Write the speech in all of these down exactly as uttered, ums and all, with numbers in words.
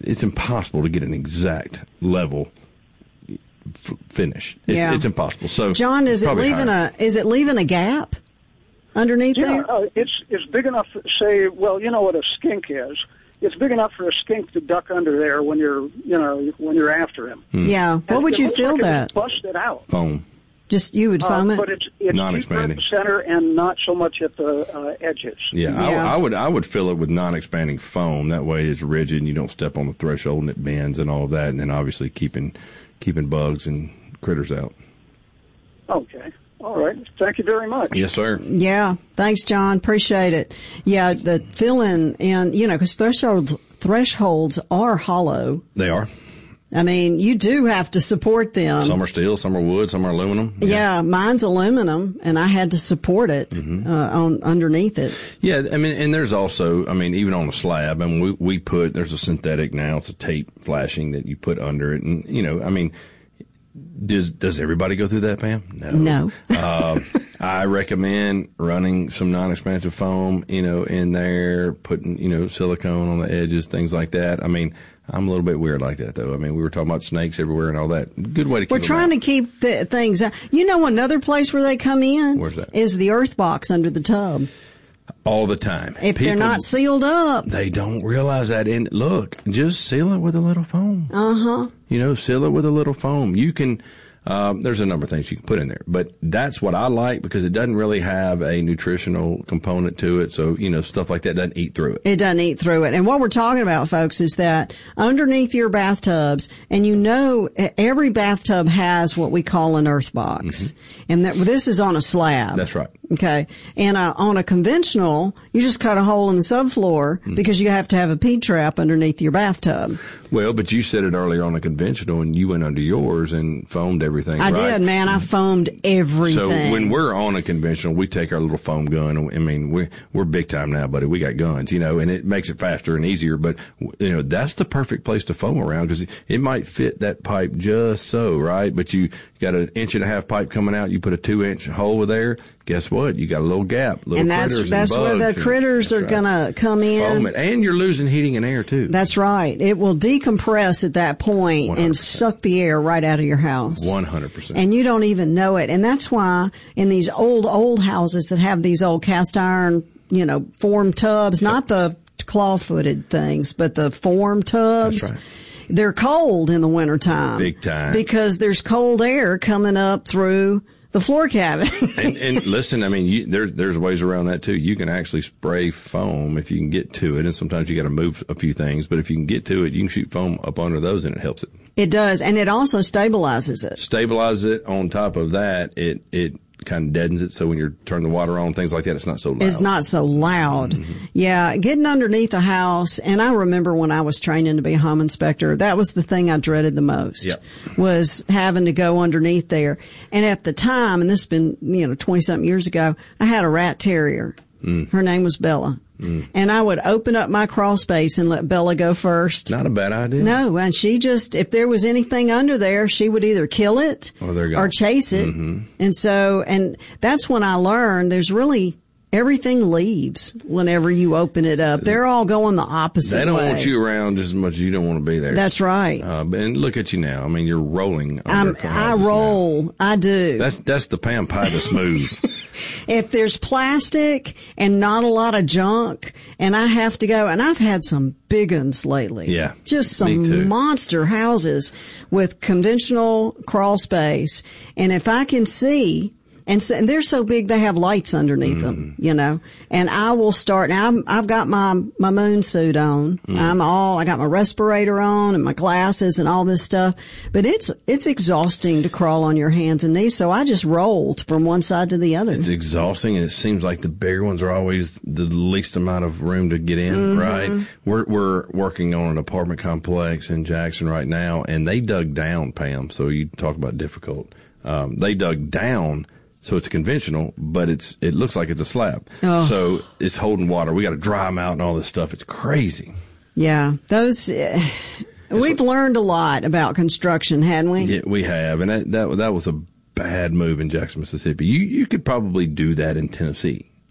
it's impossible to get an exact level f- finish. It's, yeah. it's impossible. So, John, is it leaving higher. a is it leaving a gap underneath yeah, there? Uh, it's it's big enough to say, well, you know what a skink is. It's big enough for a skink to duck under there when you're, you know, when you're after him. Hmm. Yeah. What and would you fill like that? It busted out. Foam. Just you would foam uh, it, but it's it's non-expanding deeper at the center and not so much at the uh, edges. Yeah, Yeah. I, I would I would fill it with non-expanding foam. That way, it's rigid and you don't step on the threshold and it bends and all of that. And then obviously keeping keeping bugs and critters out. Okay. All right. Thank you very much. Yes, sir. Yeah. Thanks, John. Appreciate it. Yeah, the filling and, you know, because thresholds, thresholds are hollow. They are. I mean, you do have to support them. Some are steel, some are wood, some are aluminum. Yeah, yeah mine's aluminum, and I had to support it mm-hmm. uh, on underneath it. Yeah, I mean, and there's also, I mean, even on the slab, I mean, we, we put, there's a synthetic now, it's a tape flashing that you put under it, and, you know, I mean, Does does everybody go through that, Pam? No. No. uh, I recommend running some non-expansive foam, you know, in there, putting, you know, silicone on the edges, things like that. I mean, I'm a little bit weird like that, though. I mean, we were talking about snakes everywhere and all that. Good way to keep We're trying them to keep the things out. You know, another place where they come in Where's that? is the earth box under the tub. all the time. If People, they're not sealed up. They don't realize that. And look, just seal it with a little foam. Uh-huh. You know, seal it with a little foam. You can, um, there's a number of things you can put in there. But that's what I like because it doesn't really have a nutritional component to it. So, you know, stuff like that doesn't eat through it. It doesn't eat through it. And what we're talking about, folks, is that underneath your bathtubs, and you know, every bathtub has what we call an earth box. Mm-hmm. And that, this is on a slab. That's right. Okay. And uh, on a conventional, you just cut a hole in the subfloor mm-hmm. because you have to have a pea trap underneath your bathtub. Well, but you said it earlier on a conventional, and you went under yours and foamed everything, I right? did, man. I foamed everything. So when we're on a conventional, we take our little foam gun. I mean, we're, we're big time now, buddy. We got guns, you know, and it makes it faster and easier. But, you know, that's the perfect place to foam around because it might fit that pipe just so, right? But you got an inch and a half pipe coming out. You put a two inch hole there. Guess what? You got a little gap, little and that's critters that's and where bugs the critters and, are right. gonna come in. Foam it. And you're losing heating and air too. That's right. It will decompress at that point one hundred percent. and suck the air right out of your house. One hundred percent. And you don't even know it. And that's why in these old old houses that have these old cast iron, you know, form tubs, not the claw-footed things, but the form tubs. That's right. They're cold in the wintertime. Big time. Because there's cold air coming up through the floor cavity. and, and listen, I mean, you, there's there's ways around that too. You can actually spray foam if you can get to it, and sometimes you got to move a few things. But if you can get to it, you can shoot foam up under those, and it helps it. It does, and it also stabilizes it. Stabilizes it. On top of that, it it kind of deadens it, so when you turn the water on, things like that, it's not so loud. It's not so loud. Mm-hmm. Yeah, getting underneath a house, and I remember when I was training to be a home inspector, that was the thing I dreaded the most, yep. was having to go underneath there. And at the time, and this has been, you know, twenty-something years ago, I had a rat terrier. Mm. Her name was Bella. Mm. And I would open up my crawl space and let Bella go first. Not a bad idea. No, and she just, if there was anything under there, she would either kill it oh, there you go. or chase it. Mm-hmm. And so, and that's when I learned there's really, everything leaves whenever you open it up. They're all going the opposite way. They don't way. want you around just as much as you don't want to be there. That's right. Uh, and look at you now. I mean, you're rolling under I roll. now. I do. That's that's the Pam Pie the smooth. If there's plastic and not a lot of junk, and I have to go, and I've had some big ones lately. Yeah. Just some monster houses with conventional crawl space. And if I can see, and, so, and they're so big they have lights underneath mm. them, you know. And I will start. Now I'm, I've got my my moon suit on. Mm. I'm all. I got my respirator on and my glasses and all this stuff. But it's it's exhausting to crawl on your hands and knees. So I just rolled from one side to the other. It's exhausting, and it seems like the bigger ones are always the least amount of room to get in. Mm-hmm. Right? We're we're working on an apartment complex in Jackson right now, and they dug down, Pam. So you talk about difficult. Um, they dug down. So it's conventional, but it's it looks like it's a slab. Oh. So it's holding water. We got to dry them out and all this stuff. It's crazy. Yeah, those. Uh, we've like, learned a lot about construction, hadn't we? Yeah, we have, and that that, that was a bad move in Jackson, Mississippi. You you could probably do that in Tennessee.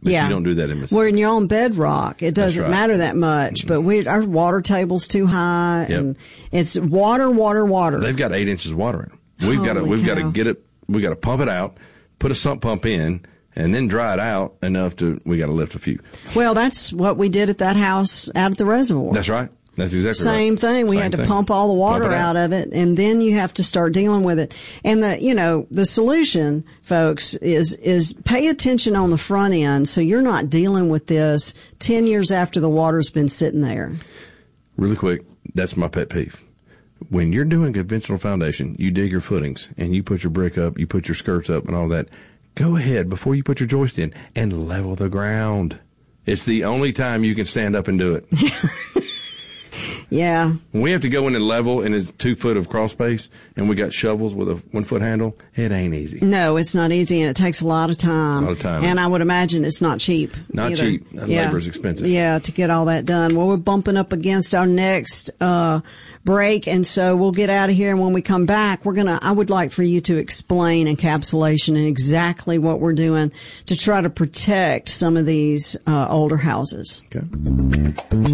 But yeah. you don't do that in Mississippi. We're in your own bedrock. It doesn't right. matter that much, mm-hmm. but we our water table's too high, yep. and it's water, water, water. They've got eight inches of water in them. We've got to we've got to get it. We got to pump it out, put a sump pump in, and then dry it out enough to. We got to lift a few. Well, that's what we did at that house out at the reservoir. That's right. That's exactly Same right. thing. We Same had to thing. pump all the water out. out of it, and then you have to start dealing with it. And the, you know, the solution, folks, is, is pay attention on the front end so you're not dealing with this ten years after the water's been sitting there. Really quick, that's my pet peeve. When you're doing conventional foundation, you dig your footings and you put your brick up, you put your skirts up and all that. Go ahead before you put your joist in and level the ground. It's the only time you can stand up and do it. Yeah. When we have to go in and level and it's two foot of crawl space and we got shovels with a one foot handle, it ain't easy. No, it's not easy, and it takes a lot of time. A lot of time. And I would imagine it's not cheap. Not either. cheap. And yeah. labor's expensive. Yeah, to get all that done. Well, we're bumping up against our next uh break, and so we'll get out of here. And when we come back, we're gonna. I would like for you to explain encapsulation and exactly what we're doing to try to protect some of these uh older houses. Okay.